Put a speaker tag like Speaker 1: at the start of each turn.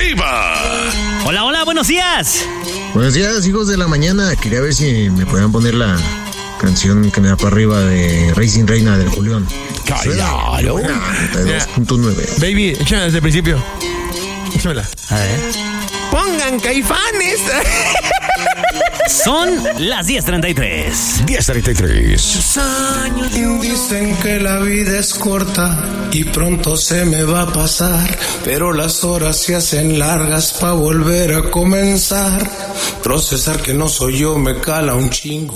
Speaker 1: arriba.
Speaker 2: Hola, hola, buenos días.
Speaker 3: Buenos días, hijos de la mañana. Quería ver si me podían poner la canción que me da para arriba de Racing Reina del Julián.
Speaker 4: Claro.
Speaker 3: 92.9.
Speaker 4: Baby, échamela desde el principio. Échamela.
Speaker 2: A ver.
Speaker 4: Pongan Caifanes.
Speaker 2: Son las 10:33.
Speaker 1: 10:33.
Speaker 5: Dicen que la vida es corta y pronto se me va a pasar, pero las horas se hacen largas pa' volver a comenzar. Procesar que no soy yo me cala un chingo.